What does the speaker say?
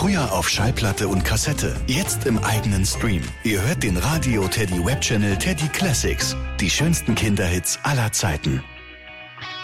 Früher auf Schallplatte und Kassette, jetzt im eigenen Stream. Ihr hört den Radio Teddy Webchannel Teddy Classics. Die schönsten Kinderhits aller Zeiten.